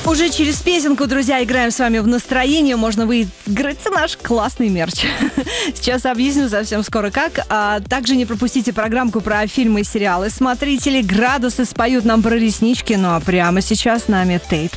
Уже через песенку, друзья, играем с вами в настроение. Можно выиграть наш классный мерч. Сейчас объясню совсем скоро как. Также не пропустите программку про фильмы и сериалы. Смотрители «Градусы» споют нам про реснички. Ну а прямо сейчас с нами Тейт